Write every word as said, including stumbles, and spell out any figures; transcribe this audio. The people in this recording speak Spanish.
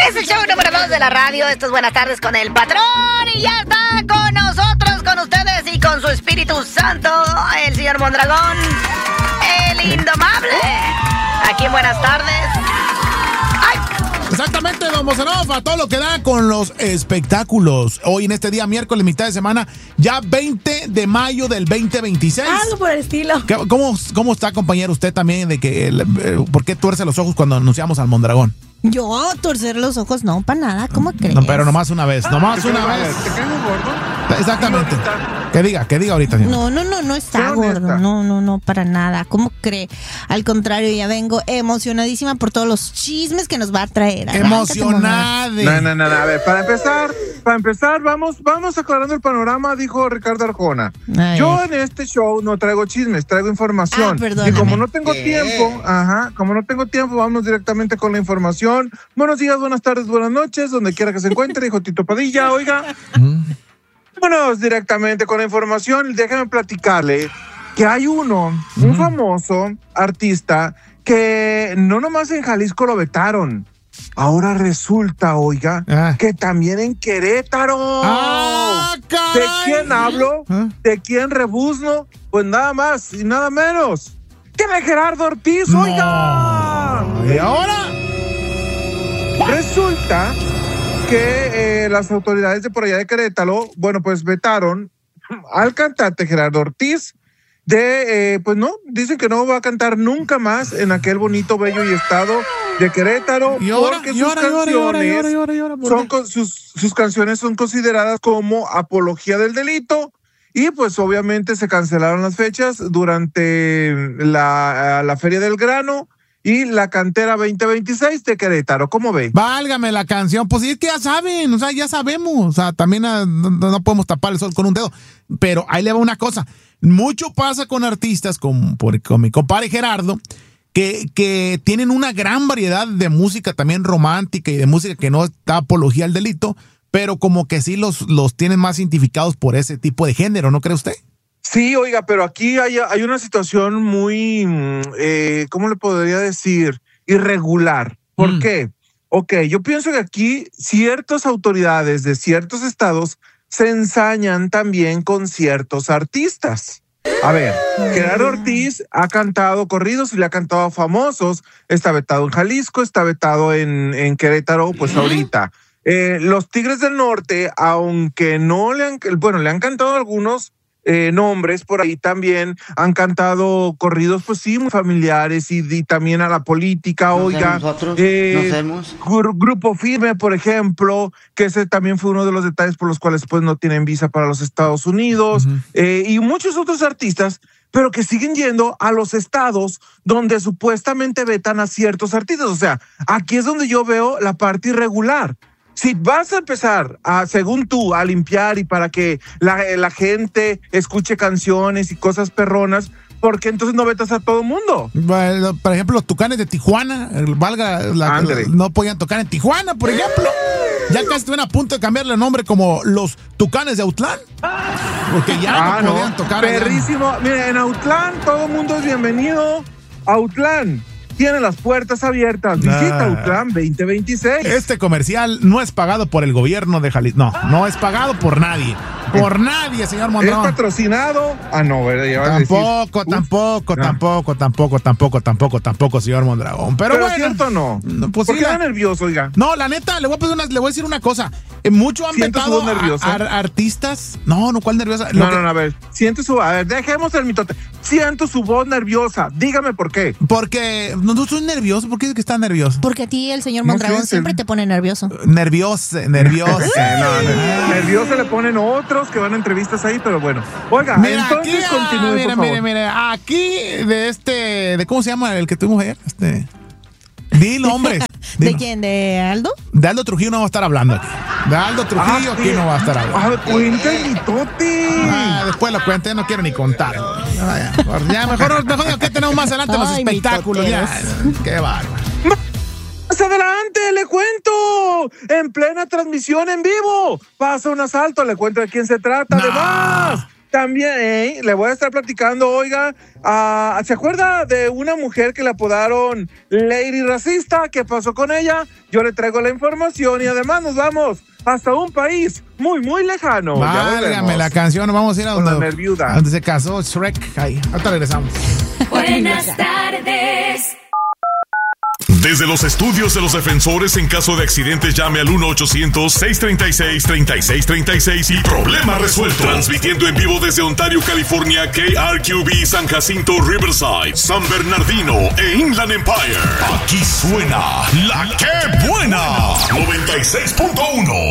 Es el show número dos de la radio. Esto es Buenas Tardes con el Patrón. Y ya está con nosotros, con ustedes y con su Espíritu Santo, el señor Mondragón, el indomable. Aquí en Buenas Tardes. ¡Ay! Exactamente, don Bosanov, a todo lo que da con los espectáculos. Hoy en este día, miércoles, mitad de semana, ya veinte de mayo del veinte veintiséis. Algo por el estilo. ¿Cómo, cómo está, compañero, usted también de que, eh, por qué tuerce los ojos cuando anunciamos al Mondragón? Yo torcer los ojos, no, para nada, ¿cómo crees? No, pero nomás una vez, nomás ¿Te una cae- vez. ¿Te cae muy gordo? Exactamente. Que diga, que diga ahorita, señor. No, no, no, no está Sea honesta. gordo, no, no, no, para nada, ¿cómo cree? Al contrario, ya vengo emocionadísima por todos los chismes que nos va a traer. Arráncate, Emocionada. No, no, no, no, a ver, para empezar, para empezar, vamos, vamos aclarando el panorama, dijo Ricardo Arjona. Ay. Yo en este show no traigo chismes, traigo información. Ah, perdóname. y como no tengo tiempo, ajá, como no tengo tiempo, vamos directamente con la información. Buenos días, buenas tardes, buenas noches, donde quiera que se encuentre, dijo Tito Padilla, oiga. Vámonos directamente con la información. Déjame platicarle que hay uno, un famoso artista que no nomás en Jalisco lo vetaron. Ahora resulta, oiga, Ah. que también en Querétaro. ¡Ah, caray! ¿De quién hablo? ¿Ah? ¿De quién rebuzno? Pues nada más y nada menos que de Gerardo Ortiz, No. oiga. ¿Y ahora? Resulta que eh, las autoridades de por allá de Querétaro, bueno, pues vetaron al cantante Gerardo Ortiz de, eh, pues no, dicen que no va a cantar nunca más en aquel bonito, bello y estado de Querétaro, ¿Y ahora? porque ¿Y sus ahora? ¿Y ahora? ¿Y ahora? ¿Y ahora? ¿Y canciones ahora? ¿Y ahora? ¿Por son qué? con- sus, sus canciones son consideradas como apología del delito. Y pues obviamente se cancelaron las fechas durante la, la Feria del Grano y la Cantera veinte veintiséis de Querétaro. ¿Cómo ve? Válgame la canción, pues sí, es que ya saben, o sea, ya sabemos, o sea, también ah, no, no podemos tapar el sol con un dedo, pero ahí le va una cosa, mucho pasa con artistas como por, con mi compadre Gerardo, que, que tienen una gran variedad de música también romántica y de música que no está apología al delito, pero como que sí los, los tienen más identificados por ese tipo de género, ¿no cree usted? Sí, oiga, pero aquí hay, hay una situación muy, mm, eh, ¿cómo le podría decir? Irregular. ¿Por Mm. qué? Ok, yo pienso que aquí ciertas autoridades de ciertos estados se ensañan también con ciertos artistas. A ver, Gerardo Ortiz ha cantado corridos y le ha cantado a famosos. Está vetado en Jalisco, está vetado en, en Querétaro, pues ahorita. Eh, los Tigres del Norte, aunque no le han, bueno, le han cantado algunos eh, nombres por ahí también, han cantado corridos, pues sí, muy familiares y, y también a la política, No oiga. sé nosotros, eh, no sabemos. Gru- Grupo Firme, por ejemplo, que ese también fue uno de los detalles por los cuales pues no tienen visa para los Estados Unidos, Ujú. eh, y muchos otros artistas, pero que siguen yendo a los estados donde supuestamente vetan a ciertos artistas. O sea, aquí es donde yo veo la parte irregular. Si vas a empezar, a, según tú, a limpiar y para que la, la gente escuche canciones y cosas perronas, ¿por qué entonces no vetas a todo mundo? Bueno, por ejemplo, los Tucanes de Tijuana, el- valga, la, Ándale. la- no podían tocar en Tijuana, por ejemplo. Ya casi estuvieron a punto de cambiarle el nombre como los Tucanes de Autlán. Porque ya Ah, no no, podían tocar allá. perrísimo. Mire, en Autlán todo el mundo es bienvenido. Autlán tiene las puertas abiertas. Visita Ah. Autlán veinte veintiséis. Este comercial no es pagado por el gobierno de Jalisco. No, no es pagado por nadie. Por nadie, señor ¿Es Mondragón. patrocinado? Ah, no, ¿verdad? Ya vas a decir. Tampoco, Uf, tampoco, no. tampoco, tampoco, tampoco, tampoco, tampoco, señor Mondragón. Pero, Pero, bueno. cierto o no. No, pues ¿Por sí, qué la- está nervioso, oiga? No, la neta, le voy a, pedir una- le voy a decir una cosa. Eh, mucho han Siento su vetado voz nerviosa. a, a- artistas. No, no, ¿cuál nerviosa? Lo No, que- no, no, a ver. Siento su. A ver, dejemos el mitote. Siento su voz nerviosa. Dígame por qué. Porque no, no estoy nervioso. ¿Por qué dice que está nervioso? Porque a ti el señor No Mondragón sé, siempre el- te pone nervioso. Nervioso, nervioso. Eh, no, no, nervioso le ponen otros que van a entrevistas ahí, pero bueno. Oiga, Mira, entonces aquí, continúe, ah, mire, por favor. mire, mire, aquí de este, de cómo se llama el que tuvimos ayer, este, dilo, hombres. ¿De Dilo. quién? ¿De Aldo? De Aldo Trujillo no va a estar hablando aquí. De Aldo Trujillo aquí no va a estar hablando. Ah, cuenta el mitote. Ah, después lo cuente, no quiero ni contar. Ah, ya, ya, mejor, mejor que tenemos más adelante en los Ay, espectáculos. Ya, mitoteros. qué bárbaro. Más adelante, le cuento. En plena transmisión en vivo. Pasa un asalto, le cuento de quién se trata. No. Además, También eh, le voy a estar platicando, oiga, uh, ¿se acuerda de una mujer que le apodaron Lady Racista? ¿Qué pasó con ella? Yo le traigo la información y además nos vamos hasta un país muy, muy lejano. Válgame la canción, vamos a ir a donde, a donde se casó Shrek. Ahí, hasta regresamos. Buenas tardes. Desde los estudios de los defensores, en caso de accidentes, llame al uno ochocientos, seiscientos treinta y seis, treinta y seis treinta y seis y problema resuelto. Transmitiendo en vivo desde Ontario, California, K R Q B, San Jacinto, Riverside, San Bernardino e Inland Empire. Aquí suena La Que Buena, noventa y seis punto uno.